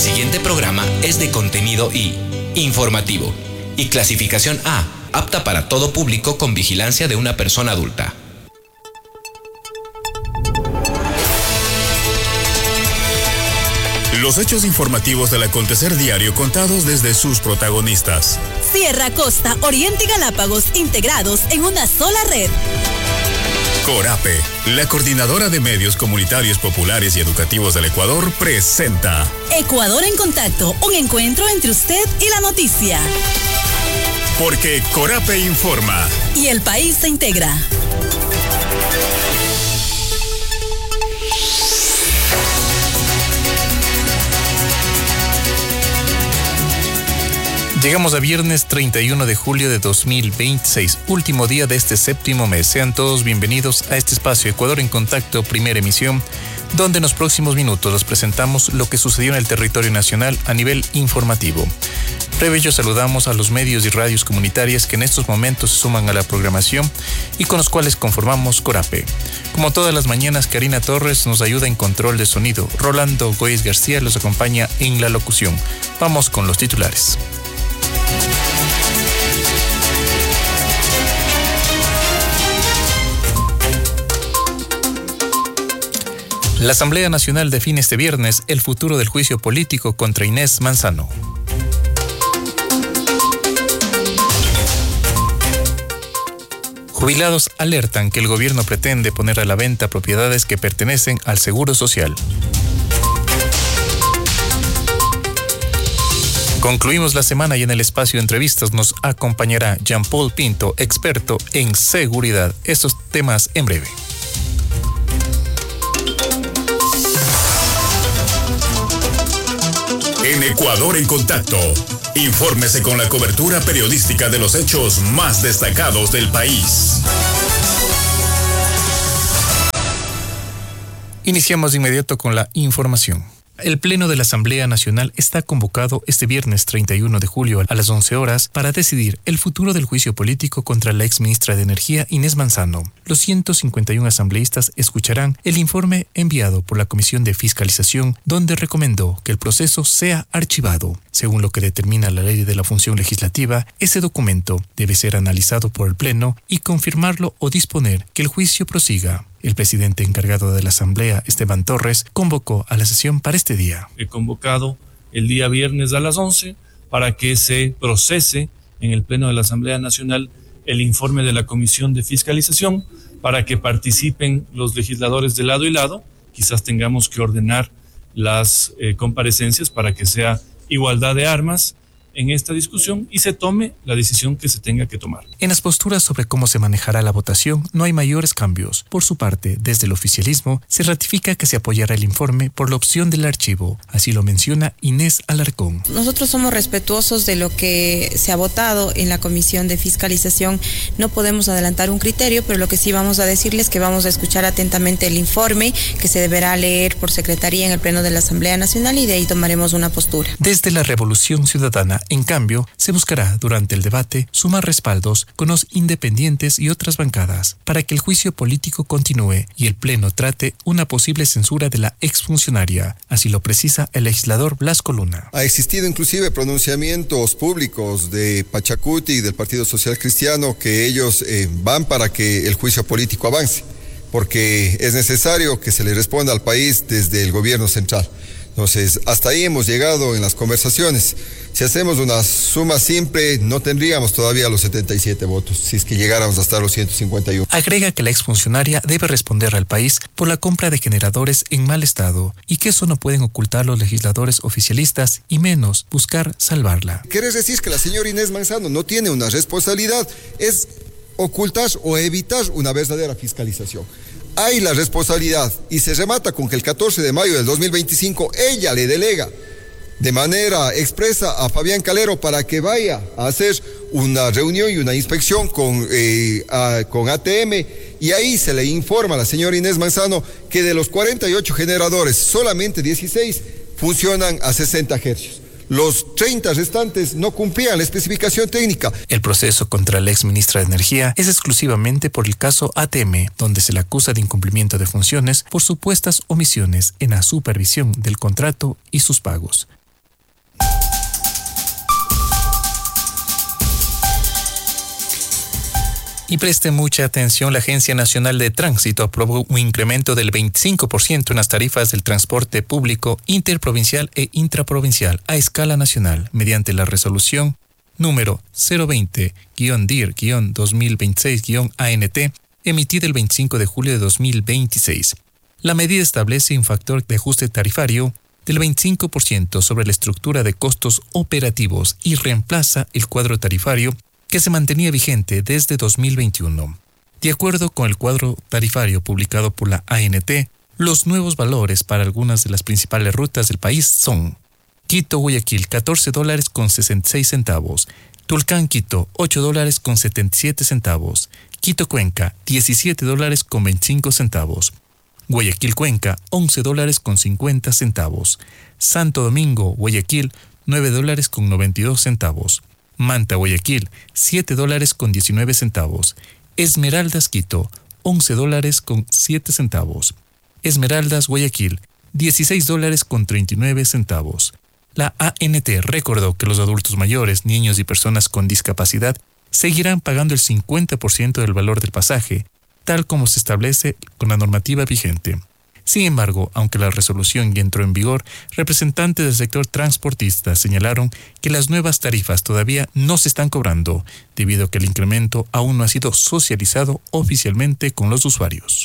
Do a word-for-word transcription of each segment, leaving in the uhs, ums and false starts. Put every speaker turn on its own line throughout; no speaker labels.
siguiente programa es de contenido I, informativo, y clasificación A, apta para todo público con vigilancia de una persona adulta.
Los hechos informativos del acontecer diario contados desde sus protagonistas.
Sierra, Costa, Oriente y Galápagos integrados en una sola red.
Corape, la coordinadora de medios comunitarios populares y educativos del Ecuador, presenta
Ecuador en Contacto, un encuentro entre usted y la noticia.
Porque Corape informa.
Y el país se integra.
Llegamos a viernes treinta y uno de julio de dos mil veintiséis, último día de este séptimo mes. Sean todos bienvenidos a este espacio Ecuador en Contacto, primera emisión, donde en los próximos minutos les presentamos lo que sucedió en el territorio nacional a nivel informativo. Previo ello saludamos a los medios y radios comunitarias que en estos momentos se suman a la programación y con los cuales conformamos Corape. Como todas las mañanas, Karina Torres nos ayuda en control de sonido. Rolando Goiz García los acompaña en la locución. Vamos con los titulares. La Asamblea Nacional define este viernes el futuro del juicio político contra Inés Manzano. Jubilados alertan que el gobierno pretende poner a la venta propiedades que pertenecen al Seguro Social. Concluimos la semana y en el espacio de entrevistas nos acompañará Jean-Paul Pinto, experto en seguridad. Estos temas en breve.
En Ecuador en Contacto, infórmese con la cobertura periodística de los hechos más destacados del país.
Iniciamos de inmediato con la información. El Pleno de la Asamblea Nacional está convocado este viernes treinta y uno de julio a las once horas para decidir el futuro del juicio político contra la exministra de Energía Inés Manzano. Los ciento cincuenta y uno asambleístas escucharán el informe enviado por la Comisión de Fiscalización, donde recomendó que el proceso sea archivado. Según lo que determina la Ley de la Función Legislativa, ese documento debe ser analizado por el Pleno y confirmarlo o disponer que el juicio prosiga. El presidente encargado de la Asamblea, Esteban Torres, convocó a la sesión para este día.
He convocado el día viernes a las once para que se procese en el Pleno de la Asamblea Nacional el informe de la Comisión de Fiscalización para que participen los legisladores de lado y lado. Quizás tengamos que ordenar las eh, comparecencias para que sea igualdad de armas en esta discusión y se tome la decisión que se tenga que tomar.
En las posturas sobre cómo se manejará la votación no hay mayores cambios. Por su parte, desde el oficialismo se ratifica que se apoyará el informe por la opción del archivo. Así lo menciona Inés Alarcón.
Nosotros somos respetuosos de lo que se ha votado en la Comisión de Fiscalización. No podemos adelantar un criterio, pero lo que sí vamos a decirles es que vamos a escuchar atentamente el informe que se deberá leer por secretaría en el Pleno de la Asamblea Nacional y de ahí tomaremos una postura.
Desde la Revolución Ciudadana, en cambio, se buscará durante el debate sumar respaldos con los independientes y otras bancadas para que el juicio político continúe y el Pleno trate una posible censura de la exfuncionaria. Así lo precisa el legislador Blasco Luna.
Ha existido inclusive pronunciamientos públicos de Pachacuti y del Partido Social Cristiano que ellos eh, van para que el juicio político avance, porque es necesario que se le responda al país desde el gobierno central. Entonces, hasta ahí hemos llegado en las conversaciones. Si hacemos una suma simple, no tendríamos todavía los setenta y siete votos, si es que llegáramos hasta los ciento cincuenta y uno.
Agrega que la exfuncionaria debe responder al país por la compra de generadores en mal estado y que eso no pueden ocultar los legisladores oficialistas y menos buscar salvarla.
¿Quieres decir que la señora Inés Manzano no tiene una responsabilidad? Es ocultar o evitar una verdadera fiscalización. Hay la responsabilidad y se remata con que el catorce de mayo del dos mil veinticinco ella le delega de manera expresa a Fabián Calero para que vaya a hacer una reunión y una inspección con, eh, a, con A T M y ahí se le informa a la señora Inés Manzano que de los cuarenta y ocho generadores solamente dieciséis funcionan a sesenta hercios. Los treinta restantes no cumplían la especificación técnica.
El proceso contra la exministra de Energía es exclusivamente por el caso A T M, donde se le acusa de incumplimiento de funciones por supuestas omisiones en la supervisión del contrato y sus pagos. Y preste mucha atención, la Agencia Nacional de Tránsito aprobó un incremento del veinticinco por ciento en las tarifas del transporte público interprovincial e intraprovincial a escala nacional mediante la resolución número cero veinte guión D I R guión dos mil veintiséis guión A N T, emitida el veinticinco de julio de dos mil veintiséis. La medida establece un factor de ajuste tarifario del veinticinco por ciento sobre la estructura de costos operativos y reemplaza el cuadro tarifario que se mantenía vigente desde dos mil veintiuno. De acuerdo con el cuadro tarifario publicado por la A N T, los nuevos valores para algunas de las principales rutas del país son Quito-Guayaquil, catorce dólares con sesenta y seis centavos, Tulcán-Quito, ocho dólares con setenta y siete centavos, Quito-Cuenca, diecisiete dólares con veinticinco centavos, Guayaquil-Cuenca, once dólares con cincuenta centavos, Santo Domingo-Guayaquil, nueve dólares con noventa y dos centavos, Manta-Guayaquil, siete dólares con diecinueve centavos, Esmeraldas-Quito, once dólares con siete centavos, Esmeraldas-Guayaquil, dieciséis dólares con treinta y nueve centavos. La A N T recordó que los adultos mayores, niños y personas con discapacidad seguirán pagando el cincuenta por ciento del valor del pasaje, tal como se establece con la normativa vigente. Sin embargo, aunque la resolución ya entró en vigor, representantes del sector transportista señalaron que las nuevas tarifas todavía no se están cobrando, debido a que el incremento aún no ha sido socializado oficialmente con los usuarios.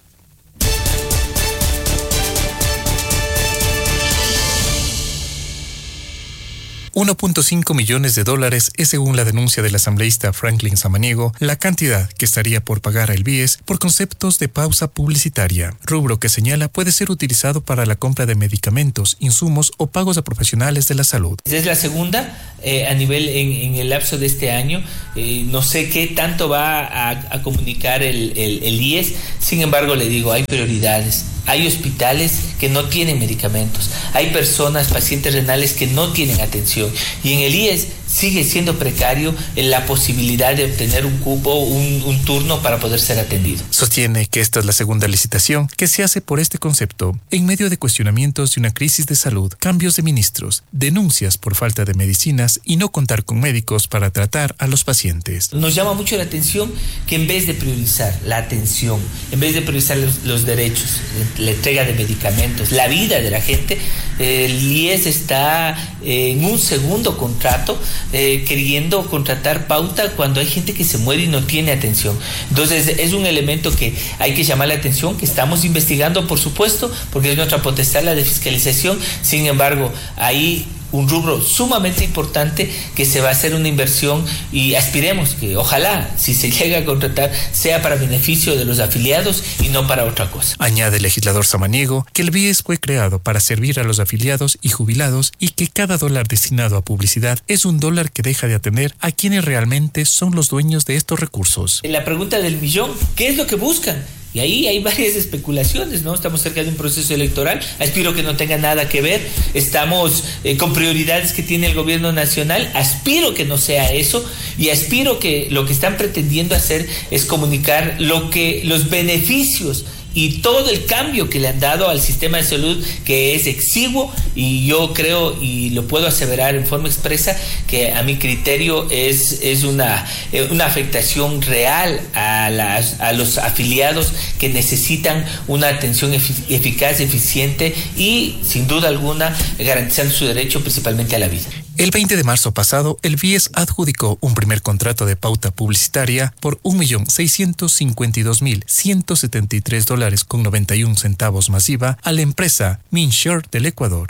uno punto cinco millones de dólares es, según la denuncia del asambleísta Franklin Samaniego, la cantidad que estaría por pagar al B I E S por conceptos de pausa publicitaria, rubro que señala puede ser utilizado para la compra de medicamentos, insumos o pagos a profesionales de la salud.
Es la segunda eh, a nivel en, en el lapso de este año. Eh, no sé qué tanto va a, a comunicar el, el, el I E S, sin embargo le digo, hay prioridades. Hay hospitales que no tienen medicamentos, hay personas, pacientes renales que no tienen atención y en el I E S sigue siendo precario la posibilidad de obtener un cupo, un, un turno para poder ser atendido.
Sostiene que esta es la segunda licitación que se hace por este concepto en medio de cuestionamientos de una crisis de salud, cambios de ministros, denuncias por falta de medicinas y no contar con médicos para tratar a los pacientes.
Nos llama mucho la atención que en vez de priorizar la atención, en vez de priorizar los, los derechos, la entrega de medicamentos, la vida de la gente, el I E S está en un segundo contrato eh, queriendo contratar pauta cuando hay gente que se muere y no tiene atención. Entonces es un elemento que hay que llamar la atención, que estamos investigando, por supuesto, porque es nuestra potestad la de fiscalización. Sin embargo, ahí un rubro sumamente importante que se va a hacer una inversión y aspiremos que ojalá si se llega a contratar sea para beneficio de los afiliados y no para otra cosa.
Añade el legislador Samaniego que el B I E S fue creado para servir a los afiliados y jubilados y que cada dólar destinado a publicidad es un dólar que deja de atender a quienes realmente son los dueños de estos recursos.
La pregunta del millón, ¿qué es lo que buscan? Y ahí hay varias especulaciones, ¿no? Estamos cerca de un proceso electoral, aspiro que no tenga nada que ver, estamos eh, con prioridades que tiene el gobierno nacional, aspiro que no sea eso y aspiro que lo que están pretendiendo hacer es comunicar lo que los beneficios y todo el cambio que le han dado al sistema de salud, que es exiguo, y yo creo y lo puedo aseverar en forma expresa que a mi criterio es, es una, una afectación real a, las, a los afiliados que necesitan una atención efic- eficaz, eficiente y sin duda alguna garantizando su derecho principalmente a la vida.
El veinte de marzo pasado, el B I E S adjudicó un primer contrato de pauta publicitaria por un millón seiscientos cincuenta y dos mil ciento setenta y tres dólares con noventa y un centavos masiva a la empresa Minsure del Ecuador.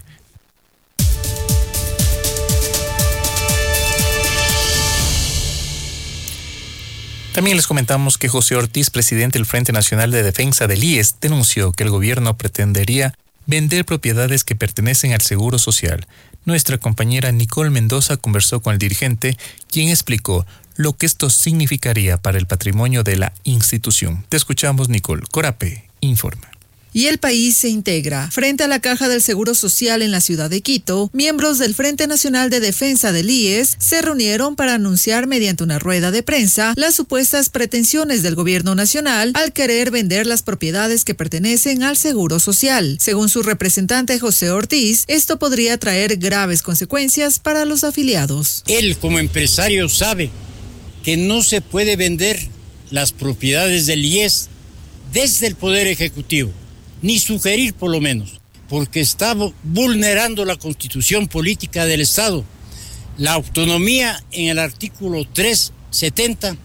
También les comentamos que José Ortiz, presidente del Frente Nacional de Defensa del I E S, denunció que el gobierno pretendería vender propiedades que pertenecen al Seguro Social. Nuestra compañera Nicole Mendoza conversó con el dirigente, quien explicó lo que esto significaría para el patrimonio de la institución. Te escuchamos, Nicole. Corape informa.
Y el país se integra. Frente a la Caja del Seguro Social en la ciudad de Quito, miembros del Frente Nacional de Defensa del I E S se reunieron para anunciar mediante una rueda de prensa las supuestas pretensiones del gobierno nacional al querer vender las propiedades que pertenecen al Seguro Social. Según su representante José Ortiz, esto podría traer graves consecuencias para los afiliados.
Él como empresario sabe que no se puede vender las propiedades del I E S desde el Poder Ejecutivo, ni sugerir por lo menos, porque está vulnerando la Constitución Política del Estado, la autonomía en el artículo trescientos setenta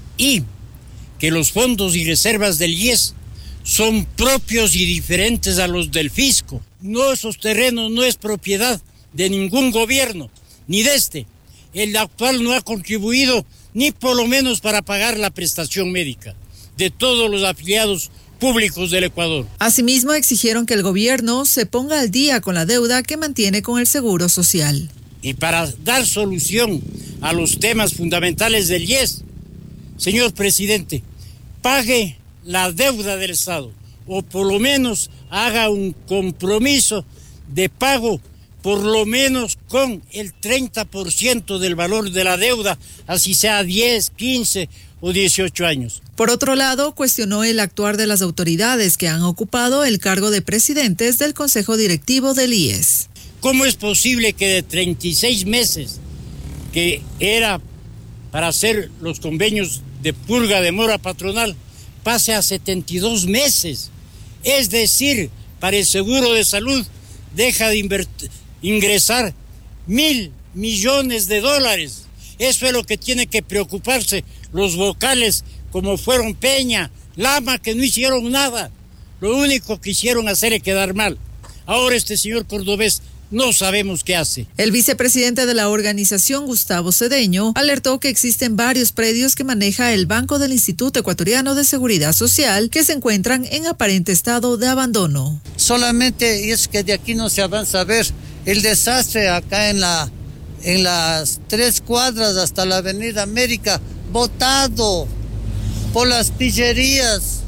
y que los fondos y reservas del I E S son propios y diferentes a los del fisco. No, esos terrenos no es propiedad de ningún gobierno, ni de este. El actual no ha contribuido ni por lo menos para pagar la prestación médica de todos los afiliados públicos del Ecuador.
Asimismo, exigieron que el gobierno se ponga al día con la deuda que mantiene con el Seguro Social.
Y para dar solución a los temas fundamentales del I E S, señor presidente, pague la deuda del Estado o por lo menos haga un compromiso de pago por lo menos con el treinta por ciento del valor de la deuda, así sea diez, quince o dieciocho años.
Por otro lado, cuestionó el actuar de las autoridades que han ocupado el cargo de presidentes del Consejo Directivo del I E S.
¿Cómo es posible que de treinta y seis meses que era para hacer los convenios de purga de mora patronal pase a setenta y dos meses? Es decir, para el seguro de salud deja de invertir, ingresar mil millones de dólares. Eso es lo que tiene que preocuparse los vocales como fueron Peña, Lama, que no hicieron nada. Lo único que hicieron hacer es quedar mal. Ahora este señor cordobés no sabemos qué hace.
El vicepresidente de la organización, Gustavo Cedeño, alertó que existen varios predios que maneja el Banco del Instituto Ecuatoriano de Seguridad Social que se encuentran en aparente estado de abandono.
Solamente es que de aquí no se avanza a ver el desastre acá en la en las tres cuadras hasta la Avenida América, botado por las pillerías,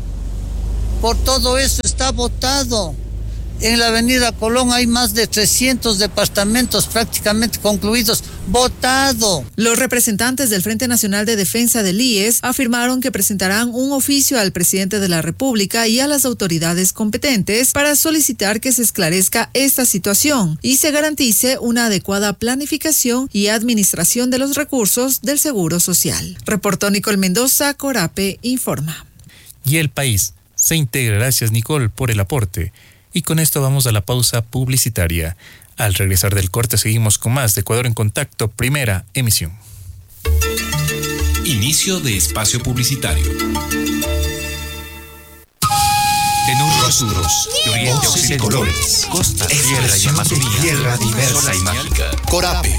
por todo eso está botado. En la Avenida Colón hay más de trescientos departamentos prácticamente concluidos, botado.
Los representantes del Frente Nacional de Defensa del I E S afirmaron que presentarán un oficio al presidente de la República y a las autoridades competentes para solicitar que se esclarezca esta situación y se garantice una adecuada planificación y administración de los recursos del Seguro Social. Reportó Nicole Mendoza, Corape Informa.
Y el país se integra. Gracias, Nicole, por el aporte. Y con esto vamos a la pausa publicitaria. Al regresar del corte seguimos con más de Ecuador en Contacto, primera emisión.
Inicio de espacio publicitario. De norte a sur, de oriente a occidente, colores, costa, sierra y amazonía, tierra diversa y mágica. Corape,